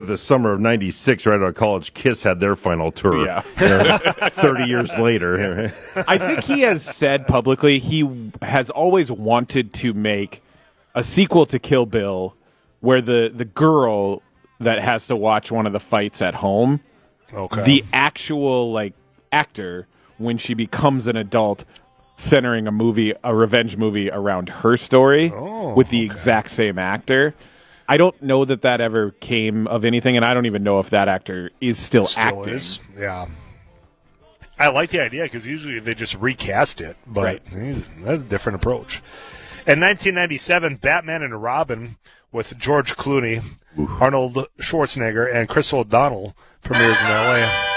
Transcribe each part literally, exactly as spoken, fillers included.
The summer of ninety-six, right out of college, Kiss had their final tour. Yeah. uh, thirty years later. I think he has said publicly he has always wanted to make a sequel to Kill Bill where the, the girl that has to watch one of the fights at home, okay. the actual like actor, when she becomes an adult, centering a movie, a revenge movie around her story oh, with the okay. exact same actor. I don't know that that ever came of anything, and I don't even know if that actor is still, still acting. Is. Yeah. I like the idea because usually they just recast it, but right. that's a different approach. In nineteen ninety-seven, Batman and Robin with George Clooney, Ooh. Arnold Schwarzenegger, and Chris O'Donnell premieres in L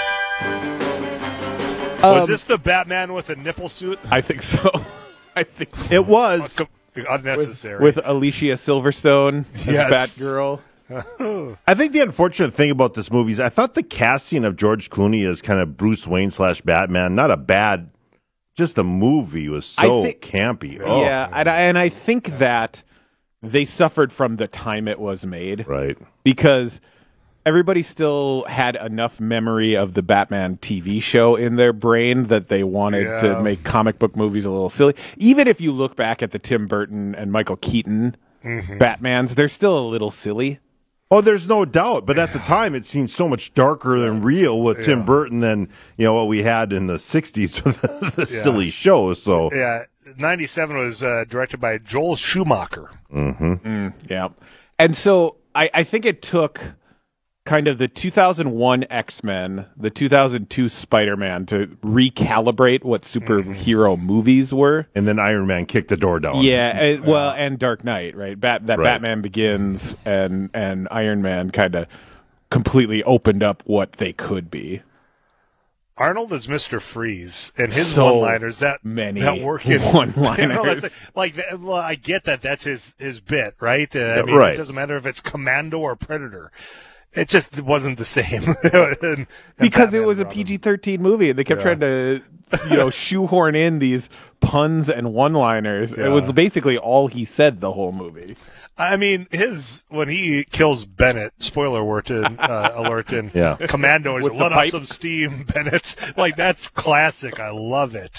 A. Um, was this the Batman with a nipple suit? I think so. I think it was. Unnecessary. With, with Alicia Silverstone as yes. Batgirl. I think the unfortunate thing about this movie is I thought the casting of George Clooney as kind of Bruce Wayne slash Batman, not a bad, just the movie was so think, campy. Oh. Yeah, and I, and I think that they suffered from the time it was made. Right. Because everybody still had enough memory of the Batman T V show in their brain that they wanted yeah. to make comic book movies a little silly. Even if you look back at the Tim Burton and Michael Keaton mm-hmm. Batmans, they're still a little silly. Oh, there's no doubt. But at the time, it seemed so much darker than real with yeah. Tim Burton than you know what we had in the sixties with the yeah. silly show. So yeah, ninety-seven was uh, directed by Joel Schumacher. Mm-hmm. Mm, yeah, and so I, I think it took kind of the two thousand one X-Men, the two thousand two Spider-Man to recalibrate what superhero mm-hmm. movies were. And then Iron Man kicked the door down. Yeah, and, well, and Dark Knight, right? Bat, that right. Batman Begins and, and Iron Man kind of completely opened up what they could be. Arnold is Mister Freeze, and his so one-liners that many that work in one-liners. You know, like, like well, I get that that's his his bit, right? Uh, I mean, right. It doesn't matter if it's Commando or Predator. It just wasn't the same. and, because and it was a P G thirteen movie, and they kept yeah. trying to, you know, shoehorn in these puns and one-liners. Yeah. It was basically all he said the whole movie. I mean, his when he kills Bennett, spoiler alert in, uh, alert in yeah. Commando, he's With like, let the off pipe. some steam, Bennett. Like, that's classic. I love it.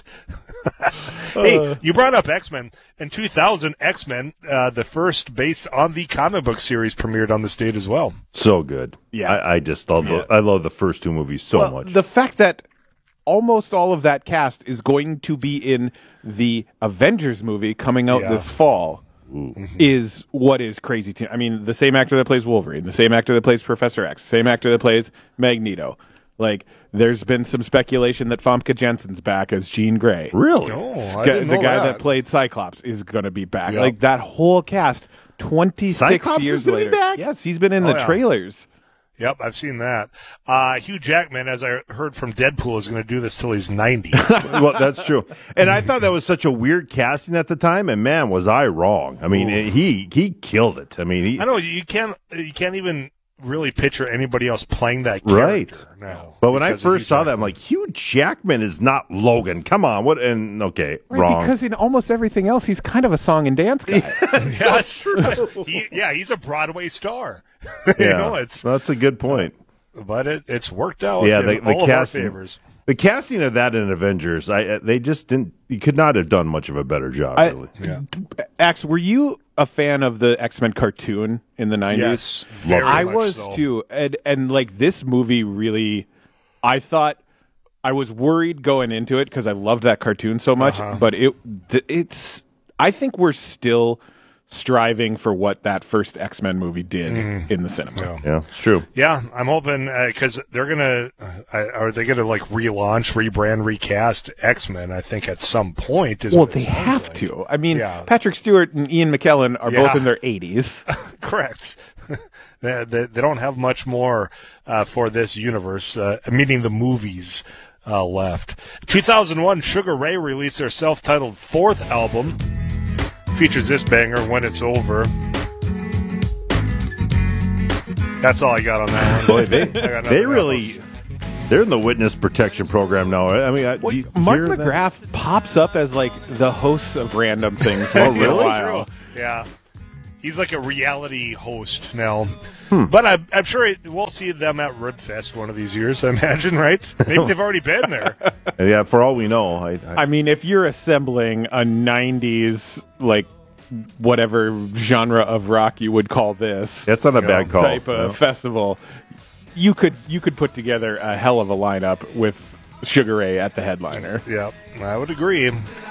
Hey, you brought up X-Men. In two thousand, X-Men, uh, the first based on the comic book series, premiered on this date as well. So good. Yeah. I, I just love yeah. the, I love the first two movies so well, much. The fact that almost all of that cast is going to be in the Avengers movie coming out yeah. this fall Ooh. is what is crazy to me. I mean, the same actor that plays Wolverine, the same actor that plays Professor X, same actor that plays Magneto. Like, there's been some speculation that Famke Janssen's back as Jean Grey. Really? Oh, Sc- I didn't the know guy that. that played Cyclops is going to be back. Yep. Like, that whole cast, twenty-six Cyclops years is gonna later. be back? Yes, he's been in Oh, the yeah. trailers. Yep, I've seen that. Uh, Hugh Jackman, as I heard from Deadpool, is going to do this till he's ninety. Well, that's true. And I thought that was such a weird casting at the time, and man, was I wrong. I mean, Ooh. he he killed it. I mean, he, I know you can't you can't even really picture anybody else playing that right. character now. But when I because of first Hugh saw that, I'm Jackman. like, Hugh Jackman is not Logan. Come on, what? And okay, Right, wrong. because in almost everything else, he's kind of a song and dance guy. yes, he, yeah, he's a Broadway star. you yeah, know, it's that's a good point. but it, it's worked out. Yeah, in the, the all of our casting, favors. the casting of that in Avengers, I they just didn't. You could not have done much of a better job. I, really. Yeah. Axe, were you a fan of the X-Men cartoon in the nineties? Yes, very I much was so. too, and and like this movie really, I thought I was worried going into it because I loved that cartoon so much, Uh-huh. but it it's I think we're still striving for what that first X-Men movie did Mm. in the cinema. Yeah. Yeah, it's true. Yeah, I'm hoping because uh, they're gonna uh, are they gonna like relaunch, rebrand, recast X-Men? I think at some point. Is Well, what it they sounds have like. to. I mean, Yeah. Patrick Stewart and Ian McKellen are Yeah. both in their eighties. Correct. they, they, they don't have much more uh, for this universe, uh, meaning the movies uh, left. two thousand one, Sugar Ray released their self-titled fourth album. Features this banger, When It's Over. That's all I got on that one. Boy, they I got they nothing really else. they're in the witness protection program now. I mean, I, Well, do you Mark hear that? McGrath pops up as like the host of random things Oh, once in a really? while. Yeah. he's like a reality host now. Hmm. But I'm, I'm sure it, we'll see them at Ribfest one of these years, I imagine, right? Maybe they've already been there. Yeah, for all we know. I, I, I mean, if you're assembling a nineties, like, whatever genre of rock you would call this, that's not a you bad know, call. type of no. festival, you could you could put together a hell of a lineup with Sugar Ray at the headliner. Yeah, I would agree.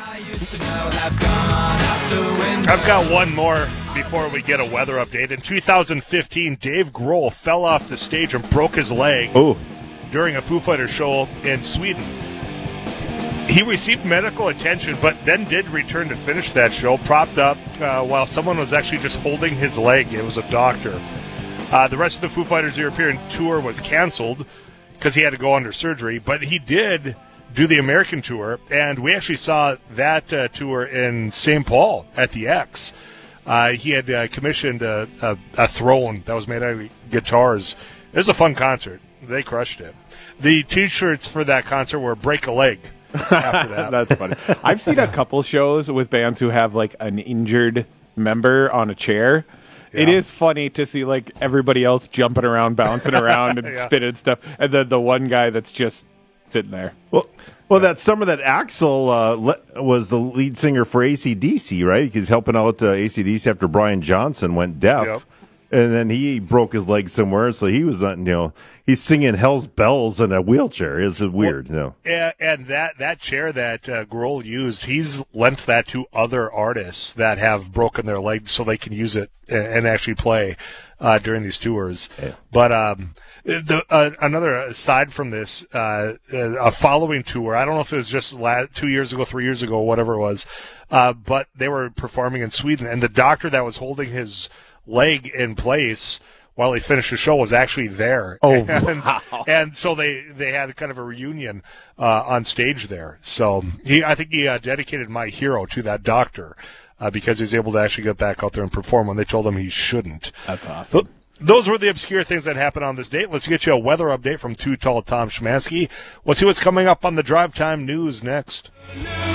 I've got one more before we get a weather update. In two thousand fifteen, Dave Grohl fell off the stage and broke his leg Oh, during a Foo Fighters show in Sweden. He received medical attention, but then did return to finish that show, propped up uh, while someone was actually just holding his leg. It was a doctor. Uh, the rest of the Foo Fighters European tour was canceled because he had to go under surgery, but he did do the American tour, and we actually saw that uh, tour in Saint Paul at the X. Uh, he had uh, commissioned a, a, a throne that was made out of guitars. It was a fun concert. They crushed it. The T-shirts for that concert were "Break a Leg." After that. That's funny. I've seen a couple shows with bands who have like an injured member on a chair. Yeah. It is funny to see like everybody else jumping around, bouncing around, and Yeah. spinning stuff, and then the one guy that's just sitting there. well, well, that summer that Axl uh, le- was the lead singer for A C D C, right? He's helping out uh, A C D C after Brian Johnson went deaf. Yep. And then he broke his leg somewhere, so he was, uh, you know, he's singing Hell's Bells in a wheelchair. It's weird, you know. And, and that, that chair that uh, Grohl used, he's lent that to other artists that have broken their leg so they can use it and, and actually play uh, during these tours. Yeah. But um, the, uh, another aside from this, uh, a following tour, I don't know if it was just last, two years ago, three years ago, whatever it was, uh, but they were performing in Sweden, and the doctor that was holding his leg in place while he finished the show was actually there. Oh, and, wow. and so they, they had kind of a reunion uh, on stage there. So he, I think he uh, dedicated My Hero to that doctor uh, because he was able to actually get back out there and perform when they told him he shouldn't. That's awesome. So, those were the obscure things that happened on this date. Let's get you a weather update from Too Tall Tom Schmansky. We'll see what's coming up on the Drive Time News next.